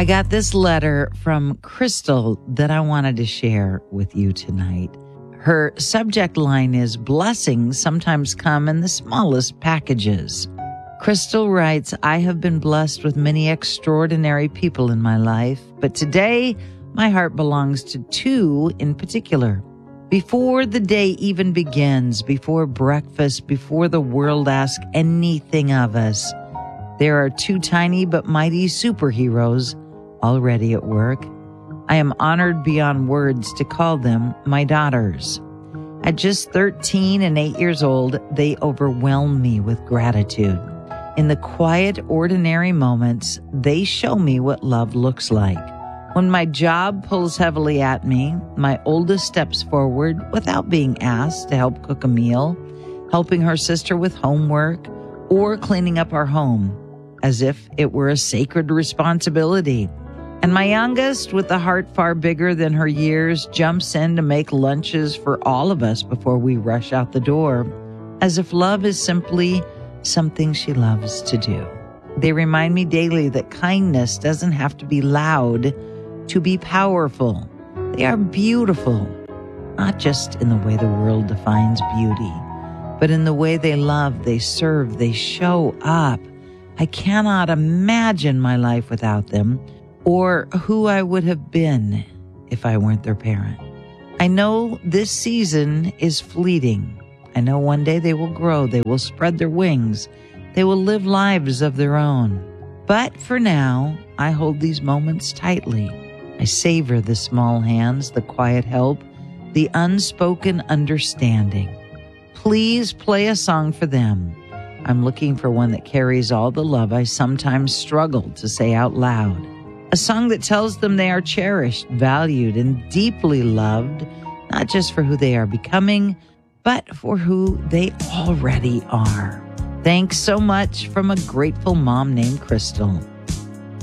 I got this letter from Crystal that I wanted to share with you tonight. Her subject line is, blessings sometimes come in the smallest packages. Crystal writes, I have been blessed with many extraordinary people in my life, but today my heart belongs to two in particular. Before the day even begins, before breakfast, before the world asks anything of us, there are two tiny but mighty superheroes already at work. I am honored beyond words to call them my daughters. At just 13 and 8 years old, they overwhelm me with gratitude. In the quiet, ordinary moments, they show me what love looks like. When my job pulls heavily at me, my oldest steps forward without being asked to help cook a meal, helping her sister with homework, or cleaning up our home, as if it were a sacred responsibility. And my youngest, with a heart far bigger than her years, jumps in to make lunches for all of us before we rush out the door, as if love is simply something she loves to do. They remind me daily that kindness doesn't have to be loud to be powerful. They are beautiful, not just in the way the world defines beauty, but in the way they love, they serve, they show up. I cannot imagine my life without them, or who I would have been if I weren't their parent. I know this season is fleeting. I know one day they will grow, they will spread their wings, they will live lives of their own. But for now, I hold these moments tightly. I savor the small hands, the quiet help, the unspoken understanding. Please play a song for them. I'm looking for one that carries all the love I sometimes struggle to say out loud. A song that tells them they are cherished, valued, and deeply loved, not just for who they are becoming, but for who they already are. Thanks so much from a grateful mom named Crystal.